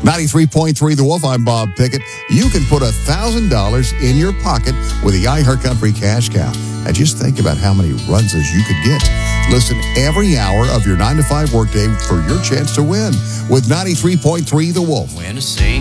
93.3 The Wolf, I'm Bob Pickett. You can put $1,000 in your pocket with the iHeartCountry Cash Cow. And just think about how many runs you could get. Listen every hour of your 9 to 5 workday for your chance to win with 93.3 The Wolf. When I sing